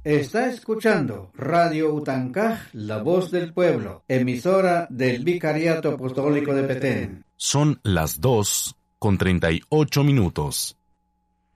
Está escuchando Radio Utancaj, La Voz del Pueblo, emisora del Vicariato Apostólico de Petén. Son las 2:38.